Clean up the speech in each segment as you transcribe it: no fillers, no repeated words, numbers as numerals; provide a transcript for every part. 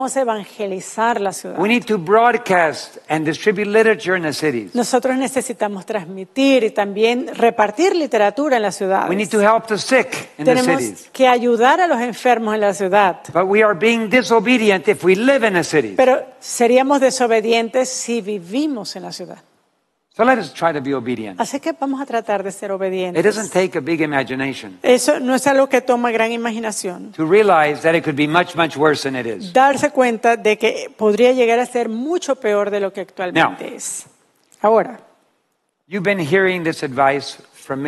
Vamos a evangelizar la ciudad. We need to broadcast and distribute literature in the cities. Nosotros necesitamos transmitir y también repartir literatura en las ciudades. We need to help the sick in the Tenemos cities. que ayudar a los enfermos en la ciudad. But we are being disobedient if we live in the cities. Pero seríamos desobedientes si vivimos en la ciudad. So let us try to be obedient. Así que vamos a tratar de ser It obedientes. doesn't take a big imagination Eso no es algo que toma gran imaginación. to realize that it could be much, much worse than it is. Darse cuenta de que podría llegar a ser mucho peor de lo que actualmente es. Ahora, You've been hearing this advice from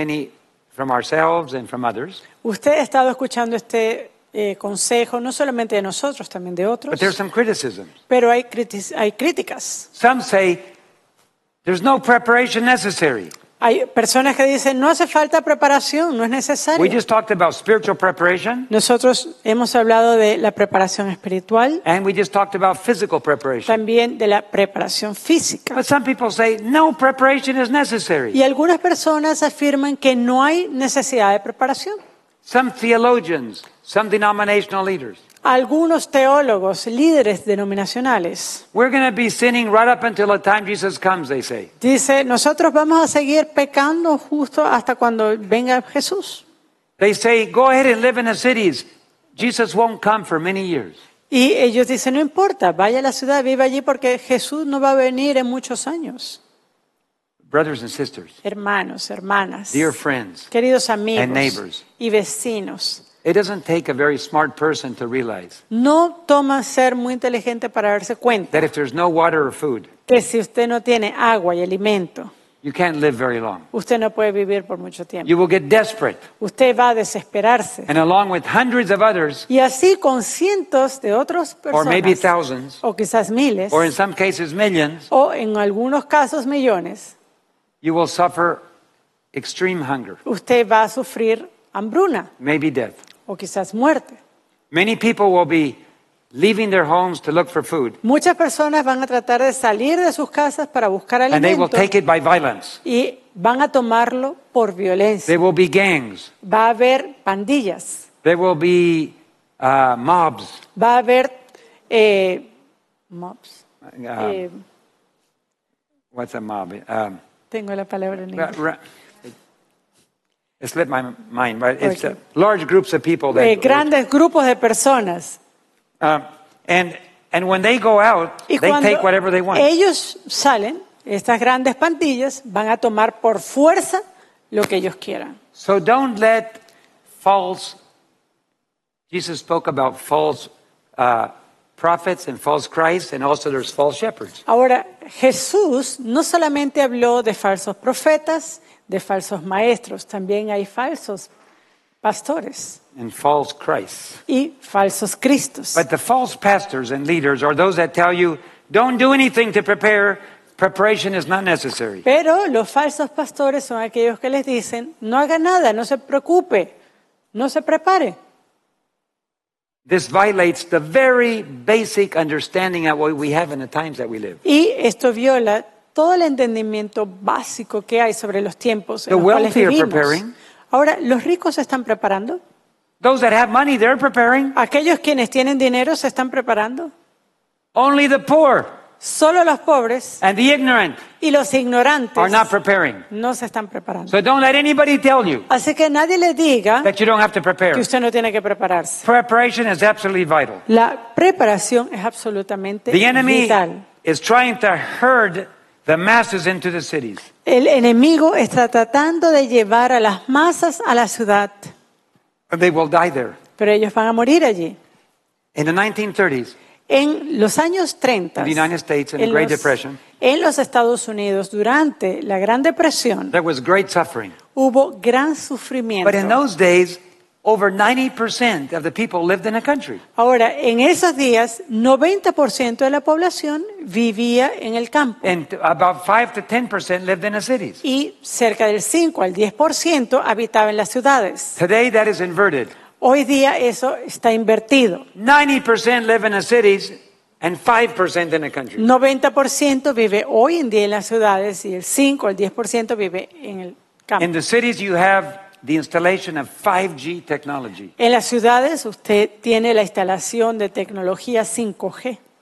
ourselves and from others. usted ha estado escuchando este consejo, no solamente de nosotros, también de otros, But there's some criticism. pero hay críticas. Some say there's no preparation necessary. Hay personas que dicen, no hace falta preparación, no es We necesario. just talked about spiritual preparation, Nosotros hemos hablado de la preparación espiritual, and we just talked about physical preparation. también de la preparación física. But some people say no preparation is necessary. Y algunas personas afirman que no hay necesidad de preparación. Some theologians, some denominational leaders. Algunos teólogos, líderes denominacionales, We're going to be sinning right up until the time Jesus comes, they say. dice, nosotros vamos a seguir pecando justo hasta cuando venga Jesús. They say, go ahead and live in the cities. Jesus won't come for many years. Y ellos dicen, no importa, vaya a la ciudad, viva allí porque Jesús no va a venir en muchos años. Brothers and sisters, Hermanos, hermanas, dear friends, queridos and amigos neighbors. y vecinos, It doesn't take a very smart person to realize no toma ser muy inteligente para darse cuenta that if there's no water or food, que si usted no tiene agua y alimento, you can't live very long. usted no puede vivir por mucho tiempo. You will get desperate. Usted va a desesperarse. And along with hundreds of others, Y así con cientos de otras or maybe personas, thousands, o quizás miles, or in some cases millions, o en algunos casos millones, you will suffer extreme hunger, usted va a sufrir hambruna maybe death. o quizás muerte. Many people will be leaving their homes to look for food, Muchas personas van a tratar de salir de sus casas para buscar and they will alimento take it by violence. y van a tomarlo por violencia. There will be gangs. Va a haber pandillas, There will be mobs. va a haber mobs. What's a mob? Tengo la palabra en inglés. It slipped my mind, but it's Okay. large groups of people that. Grandes grupos de personas. And when they go out, Y they cuando take whatever they want. ellos salen, estas grandes pandillas van a tomar por fuerza lo que ellos quieran. So don't let false. Jesus spoke about false prophets and false Christ, and also there's false shepherds. Ahora, Jesús no solamente habló de falsos profetas, de falsos maestros, también hay falsos pastores And false Christ. y falsos cristos. But the false pastors and leaders are those that tell you, don't do anything to prepare. Preparation is not necessary. Pero los falsos pastores son aquellos que les dicen, no haga nada, no se preocupe, no se prepare. This violates the very basic understanding of what we have in the times that we live. Y esto viola todo el entendimiento básico que hay sobre los tiempos en The los cuales wealthy are vivimos. preparing. Ahora, ¿los ricos se están preparando? Those that have money, they're preparing. ¿Aquellos quienes tienen dinero se están preparando? Only the poor Solo los pobres and the ignorant y los ignorantes are not preparing. no se están preparando. So don't let anybody tell you Así que nadie le diga that you don't have to que prepare. usted no tiene que prepararse. Preparation is absolutely vital. La preparación es absolutamente The enemy vital. is trying to herd the masses into the cities. El enemigo está tratando de llevar a las masas a la ciudad, And they will die there. pero ellos van a morir allí. In the 1930s, En los años 30, in the United States, in the en Great los- Depression, en los Estados Unidos, durante la Gran Depresión, there was great suffering. hubo gran sufrimiento. But in those days, over 90% of the people lived in a country. Ahora, en esos días, 90% de la población vivía en el campo And about 5 to 10% lived in the cities. y cerca del 5 al 10% habitaba en las ciudades. Today, that is inverted. Hoy día eso está invertido. 90% live in the cities and 5% in the country. 90% vive hoy en día en las ciudades y el 5 al 10% vive en el campo. In the cities, you have the installation of 5G technology. En las ciudades usted tiene la instalación de tecnología 5G.